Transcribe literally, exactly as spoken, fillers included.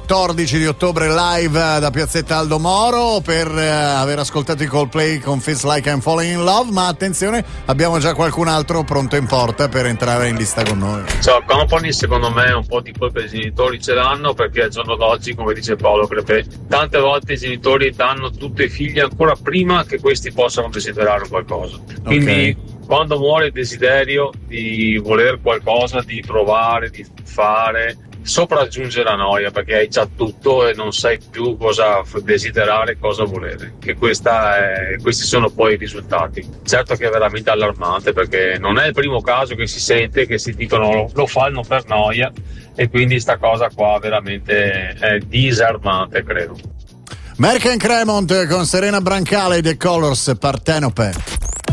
quattordici di ottobre live da Piazzetta Aldo Moro per eh, aver ascoltato i Coldplay con Feels Like I'm Falling in Love, ma attenzione, abbiamo già qualcun altro pronto in porta per entrare in lista con noi. Ciao Company, secondo me un po' di colpa i genitori ce l'hanno, perché al giorno d'oggi, come dice Paolo Crepè, tante volte i genitori danno tutto ai figli ancora prima che questi possano desiderare qualcosa. Quindi okay. Quando muore il desiderio di voler qualcosa, di provare, di fare, sopraggiunge la noia, perché hai già tutto e non sai più cosa desiderare, cosa volere. Che questa è, questi sono poi i risultati. Certo che è veramente allarmante, perché non è il primo caso che si sente che si dicono lo fanno per noia, e quindi sta cosa qua veramente è disarmante, credo. Merck and Cremont con Serena Brancale, The Colors, Partenope.